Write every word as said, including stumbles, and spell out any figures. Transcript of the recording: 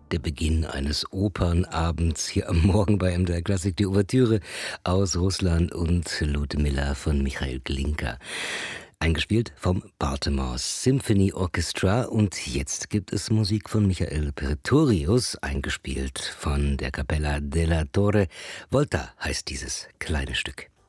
Der Beginn eines Opernabends hier am Morgen bei M D R Klassik, die Ouvertüre aus Russland und Ludmilla von Michael Glinka. Eingespielt vom Baltimore Symphony Orchestra, und jetzt gibt es Musik von Michael Pretorius, eingespielt von der Capella della Torre. Volta heißt dieses kleine Stück.